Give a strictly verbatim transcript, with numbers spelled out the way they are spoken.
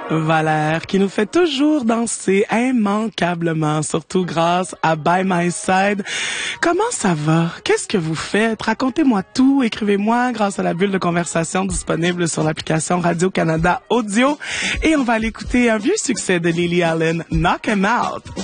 Valère, qui nous fait toujours danser immanquablement, surtout grâce à By My Side. Comment ça va? Qu'est-ce que vous faites? Racontez-moi tout. Écrivez-moi grâce à la bulle de conversation disponible sur l'application Radio-Canada Audio. Et on va aller écouter un vieux succès de Lily Allen, Knock 'Em Out.